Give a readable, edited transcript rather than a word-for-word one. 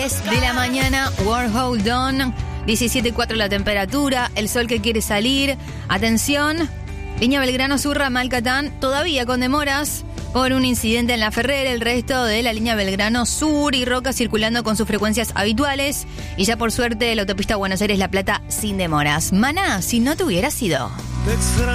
De la mañana, Warhol Dawn, 17.4 la temperatura, el sol que quiere salir. Atención, línea Belgrano Sur, ramal Catán, todavía con demoras por un incidente en la Ferrer. El resto de la línea Belgrano Sur y Roca circulando con sus frecuencias habituales. Y ya por suerte la autopista Buenos Aires-La Plata sin demoras. Maná, si no te hubiera sido.